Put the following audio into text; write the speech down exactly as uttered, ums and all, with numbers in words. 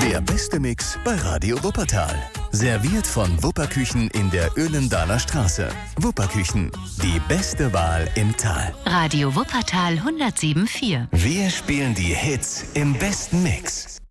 Der beste Mix bei Radio Wuppertal. Serviert von Wupperküchen in der Öhlendaler Straße. Wupperküchen, die beste Wahl im Tal. Radio Wuppertal hundertsieben Komma vier. Wir spielen die Hits im besten Mix.